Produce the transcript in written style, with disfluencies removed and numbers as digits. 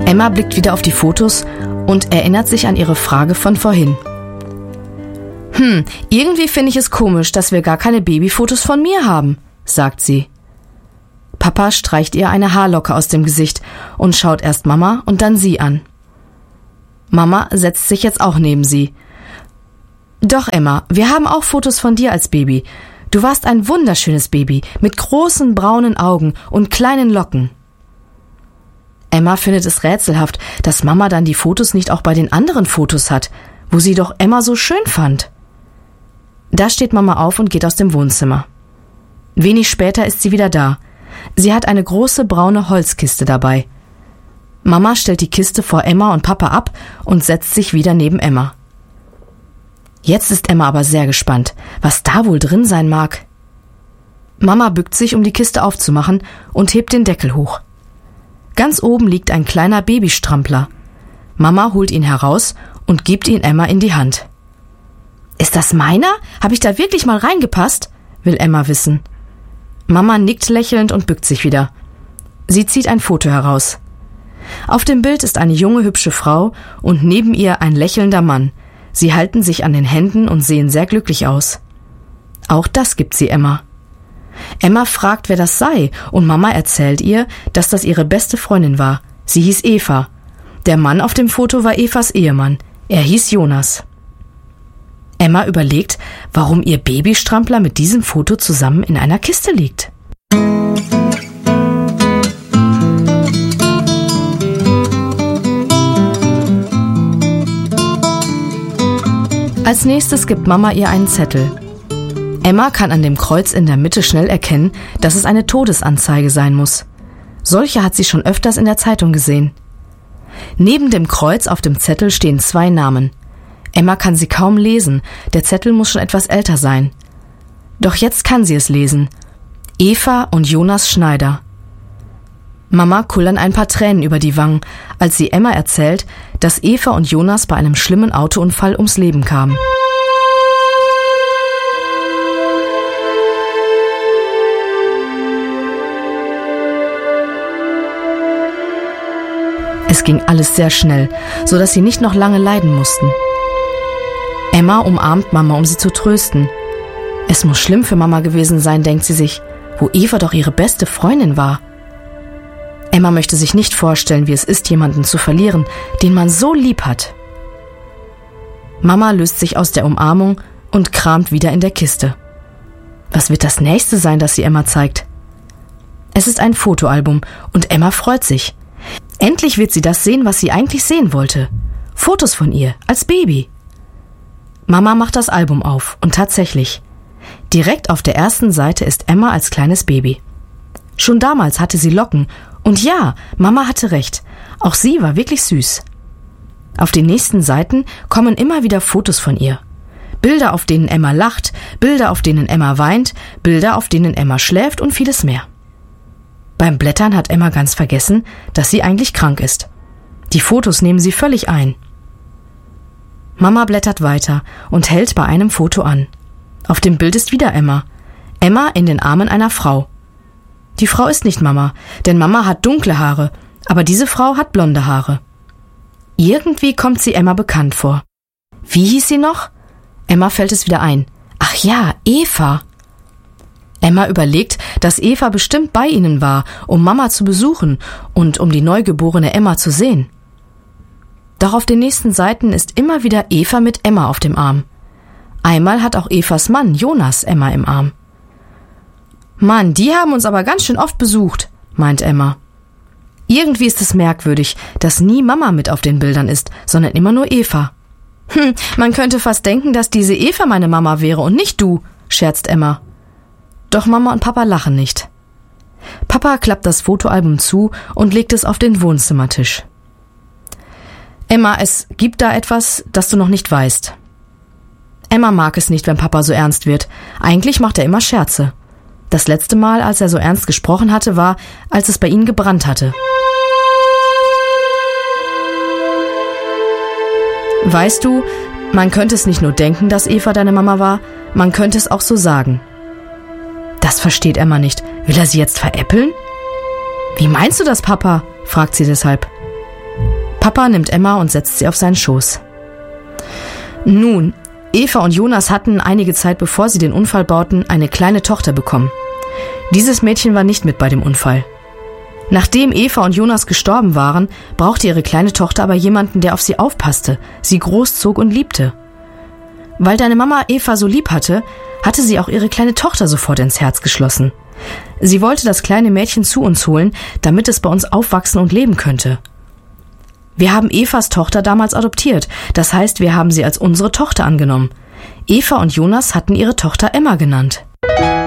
Emma blickt wieder auf die Fotos und erinnert sich an ihre Frage von vorhin. Irgendwie finde ich es komisch, dass wir gar keine Babyfotos von mir haben, sagt sie. Papa streicht ihr eine Haarlocke aus dem Gesicht und schaut erst Mama und dann sie an. Mama setzt sich jetzt auch neben sie. Doch, Emma, wir haben auch Fotos von dir als Baby. Du warst ein wunderschönes Baby mit großen braunen Augen und kleinen Locken. Emma findet es rätselhaft, dass Mama dann die Fotos nicht auch bei den anderen Fotos hat, wo sie doch Emma so schön fand. Da steht Mama auf und geht aus dem Wohnzimmer. Wenig später ist sie wieder da. Sie hat eine große braune Holzkiste dabei. Mama stellt die Kiste vor Emma und Papa ab und setzt sich wieder neben Emma. Jetzt ist Emma aber sehr gespannt, was da wohl drin sein mag. Mama bückt sich, um die Kiste aufzumachen und hebt den Deckel hoch. Ganz oben liegt ein kleiner Babystrampler. Mama holt ihn heraus und gibt ihn Emma in die Hand. Ist das meiner? Habe ich da wirklich mal reingepasst? Will Emma wissen. Mama nickt lächelnd und bückt sich wieder. Sie zieht ein Foto heraus. Auf dem Bild ist eine junge, hübsche Frau und neben ihr ein lächelnder Mann. Sie halten sich an den Händen und sehen sehr glücklich aus. Auch das gibt sie Emma. Emma fragt, wer das sei, und Mama erzählt ihr, dass das ihre beste Freundin war. Sie hieß Eva. Der Mann auf dem Foto war Evas Ehemann. Er hieß Jonas. Emma überlegt, warum ihr Babystrampler mit diesem Foto zusammen in einer Kiste liegt. Als nächstes gibt Mama ihr einen Zettel. Emma kann an dem Kreuz in der Mitte schnell erkennen, dass es eine Todesanzeige sein muss. Solche hat sie schon öfters in der Zeitung gesehen. Neben dem Kreuz auf dem Zettel stehen 2 Namen. Emma kann sie kaum lesen, der Zettel muss schon etwas älter sein. Doch jetzt kann sie es lesen. Eva und Jonas Schneider. Mama kullern ein paar Tränen über die Wangen, als sie Emma erzählt, dass Eva und Jonas bei einem schlimmen Autounfall ums Leben kamen. Es ging alles sehr schnell, so dass sie nicht noch lange leiden mussten. Emma umarmt Mama, um sie zu trösten. Es muss schlimm für Mama gewesen sein, denkt sie sich, wo Eva doch ihre beste Freundin war. Emma möchte sich nicht vorstellen, wie es ist, jemanden zu verlieren, den man so lieb hat. Mama löst sich aus der Umarmung und kramt wieder in der Kiste. Was wird das nächste sein, das sie Emma zeigt? Es ist ein Fotoalbum und Emma freut sich. Endlich wird sie das sehen, was sie eigentlich sehen wollte. Fotos von ihr, als Baby. Mama macht das Album auf und tatsächlich, direkt auf der ersten Seite ist Emma als kleines Baby. Schon damals hatte sie Locken und ja, Mama hatte recht, auch sie war wirklich süß. Auf den nächsten Seiten kommen immer wieder Fotos von ihr. Bilder, auf denen Emma lacht, Bilder, auf denen Emma weint, Bilder, auf denen Emma schläft und vieles mehr. Beim Blättern hat Emma ganz vergessen, dass sie eigentlich krank ist. Die Fotos nehmen sie völlig ein. Mama blättert weiter und hält bei einem Foto an. Auf dem Bild ist wieder Emma. Emma in den Armen einer Frau. Die Frau ist nicht Mama, denn Mama hat dunkle Haare, aber diese Frau hat blonde Haare. Irgendwie kommt sie Emma bekannt vor. Wie hieß sie noch? Emma fällt es wieder ein. Ach ja, Eva. Emma überlegt, dass Eva bestimmt bei ihnen war, um Mama zu besuchen und um die neugeborene Emma zu sehen. Doch auf den nächsten Seiten ist immer wieder Eva mit Emma auf dem Arm. Einmal hat auch Evas Mann, Jonas, Emma im Arm. Mann, die haben uns aber ganz schön oft besucht, meint Emma. Irgendwie ist es merkwürdig, dass nie Mama mit auf den Bildern ist, sondern immer nur Eva. Man könnte fast denken, dass diese Eva meine Mama wäre und nicht du, scherzt Emma. Doch Mama und Papa lachen nicht. Papa klappt das Fotoalbum zu und legt es auf den Wohnzimmertisch. Emma, es gibt da etwas, das du noch nicht weißt. Emma mag es nicht, wenn Papa so ernst wird. Eigentlich macht er immer Scherze. Das letzte Mal, als er so ernst gesprochen hatte, war, als es bei ihnen gebrannt hatte. Weißt du, man könnte es nicht nur denken, dass Eva deine Mama war, man könnte es auch so sagen. Das versteht Emma nicht. Will er sie jetzt veräppeln? Wie meinst du das, Papa? Fragt sie deshalb. Papa nimmt Emma und setzt sie auf seinen Schoß. Nun, Eva und Jonas hatten einige Zeit bevor sie den Unfall bauten, eine kleine Tochter bekommen. Dieses Mädchen war nicht mit bei dem Unfall. Nachdem Eva und Jonas gestorben waren, brauchte ihre kleine Tochter aber jemanden, der auf sie aufpasste, sie großzog und liebte. Weil deine Mama Eva so lieb hatte, hatte sie auch ihre kleine Tochter sofort ins Herz geschlossen. Sie wollte das kleine Mädchen zu uns holen, damit es bei uns aufwachsen und leben könnte. Wir haben Evas Tochter damals adoptiert, das heißt, wir haben sie als unsere Tochter angenommen. Eva und Jonas hatten ihre Tochter Emma genannt.